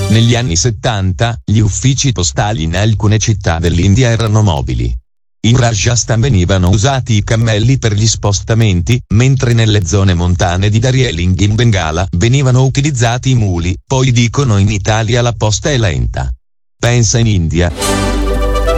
Negli anni 70, gli uffici postali in alcune città dell'India erano mobili. In Rajasthan venivano usati i cammelli per gli spostamenti, mentre nelle zone montane di Darjeeling in Bengala venivano utilizzati i muli. Poi dicono in Italia la posta è lenta. Pensa in India.